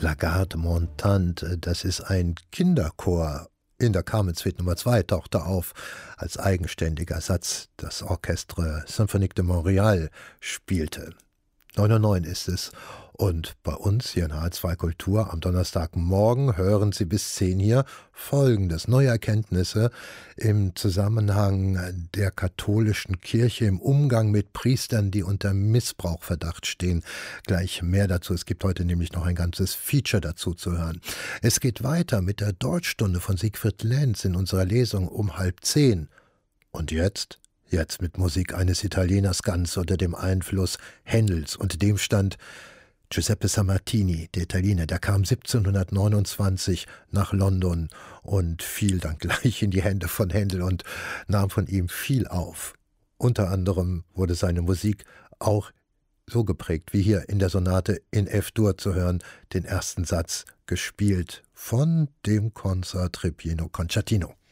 La Garde Montante, das ist ein Kinderchor. In der Carmen-Suite Nummer 2 tauchte auf als eigenständiger Satz das Orchestre Symphonique de Montréal spielte. 9:09 ist es. Und bei uns hier in H2 Kultur am Donnerstagmorgen hören Sie bis 10 hier Folgendes: neue Erkenntnisse im Zusammenhang der katholischen Kirche im Umgang mit Priestern, die unter Missbrauchverdacht stehen. Gleich mehr dazu. Es gibt heute nämlich noch ein ganzes Feature dazu zu hören. Es geht weiter mit der Deutschstunde von Siegfried Lenz in unserer Lesung um 9:30. Und jetzt? Jetzt mit Musik eines Italieners ganz unter dem Einfluss Händels, und dem stand Giuseppe Sammartini, der Italiener. Der kam 1729 nach London und fiel dann gleich in die Hände von Händel und nahm von ihm viel auf. Unter anderem wurde seine Musik auch so geprägt, wie hier in der Sonate in F-Dur zu hören, den ersten Satz gespielt von dem Concertrepieno Concertino.